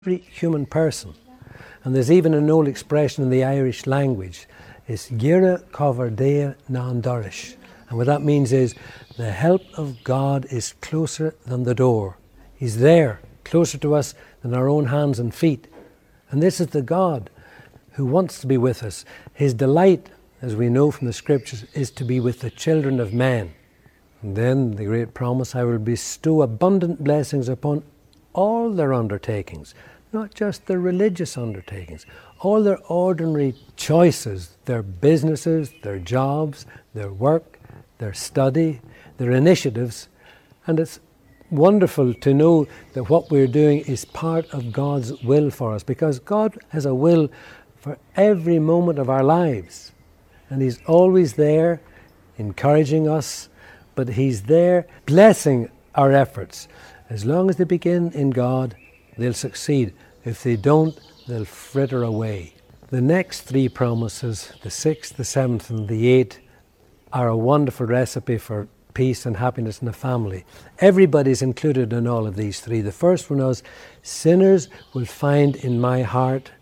every human person. And there's even an old expression in the Irish language, it's Gira Coverdea nan Dorish. And what that means is, the help of God is closer than the door. He's there, closer to us than our own hands and feet. And this is the God who wants to be with us. His delight, as we know from the scriptures, is to be with the children of men. And then the great promise, I will bestow abundant blessings upon all their undertakings, not just their religious undertakings, all their ordinary choices, their businesses, their jobs, their work, their study, their initiatives. And it's wonderful to know that what we're doing is part of God's will for us, because God has a will for every moment of our lives. And He's always there encouraging us, but He's there blessing our efforts. As long as they begin in God, they'll succeed. If they don't, they'll fritter away. The next three promises, the 6th, the 7th and the 8th, are a wonderful recipe for peace and happiness in the family. Everybody's included in all of these three. The first one is, sinners will find in my heart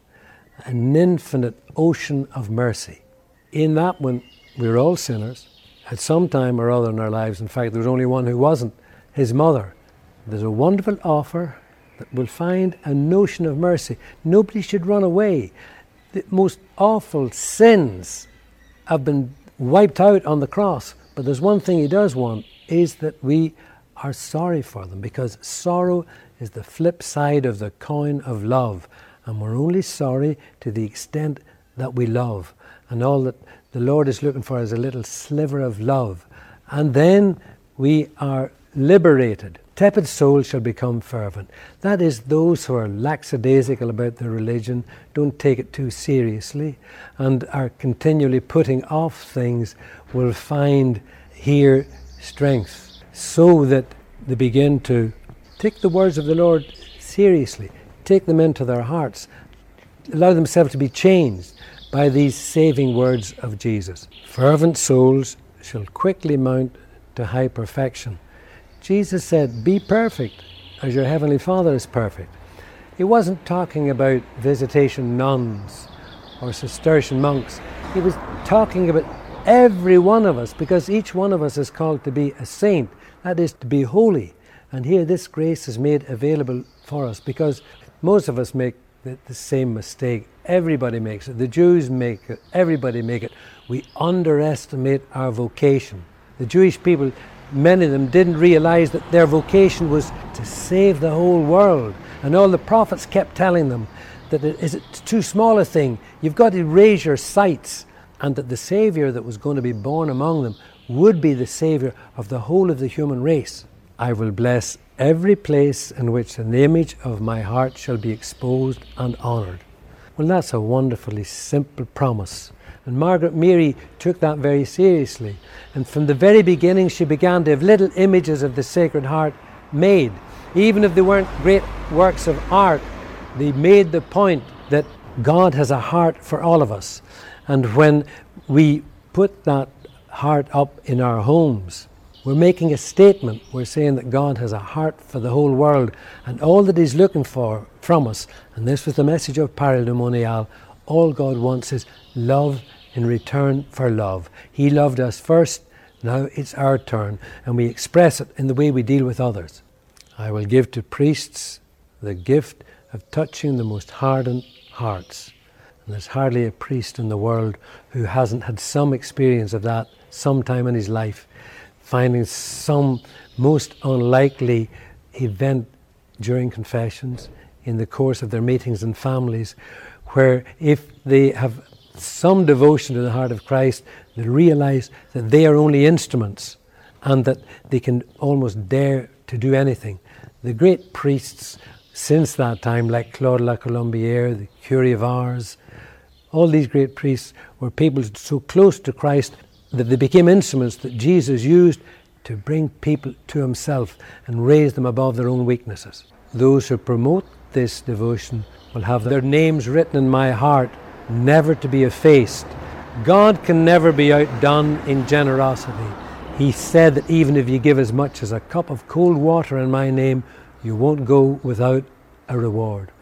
an infinite ocean of mercy. In that one, we're all sinners at some time or other in our lives. In fact, there was only one who wasn't, his mother. There's a wonderful offer that will find a notion of mercy. Nobody should run away. The most awful sins have been wiped out on the cross. But there's one thing He does want, is that we are sorry for them, because sorrow is the flip side of the coin of love. And we're only sorry to the extent that we love. And all that the Lord is looking for is a little sliver of love. And then we are liberated. Tepid souls shall become fervent. That is, those who are lackadaisical about their religion, don't take it too seriously, and are continually putting off things, will find here strength, so that they begin to take the words of the Lord seriously, take them into their hearts, allow themselves to be changed by these saving words of Jesus. Fervent souls shall quickly mount to high perfection. Jesus said, be perfect as your heavenly Father is perfect. He wasn't talking about visitation nuns or Cistercian monks. He was talking about every one of us, because each one of us is called to be a saint, that is, to be holy. And here this grace is made available for us, because most of us make the same mistake. Everybody makes it. The Jews make it. Everybody make it. We underestimate our vocation. The Jewish people, many of them didn't realize that their vocation was to save the whole world. And all the prophets kept telling them that it's too small a thing. You've got to raise your sights. And that the Saviour that was going to be born among them would be the Saviour of the whole of the human race. I will bless every place in which an image of my heart shall be exposed and honoured. Well, that's a wonderfully simple promise. And Margaret Meary took that very seriously. And from the very beginning, she began to have little images of the Sacred Heart made. Even if they weren't great works of art, they made the point that God has a heart for all of us. And when we put that heart up in our homes, we're making a statement. We're saying that God has a heart for the whole world, and all that He's looking for from us, and this was the message of Parademonial, all God wants is love in return for love. He loved us first, now it's our turn, and we express it in the way we deal with others. I will give to priests the gift of touching the most hardened hearts. And there's hardly a priest in the world who hasn't had some experience of that sometime in his life, finding some most unlikely event during confessions, in the course of their meetings and families, where if they have some devotion to the heart of Christ, they realize that they are only instruments and that they can almost dare to do anything. The great priests since that time, like Claude La Colombière, the Curé of Ars, all these great priests were people so close to Christ that they became instruments that Jesus used to bring people to Himself and raise them above their own weaknesses. Those who promote this devotion will have their names written in my heart, never to be effaced. God can never be outdone in generosity. He said that even if you give as much as a cup of cold water in my name, you won't go without a reward.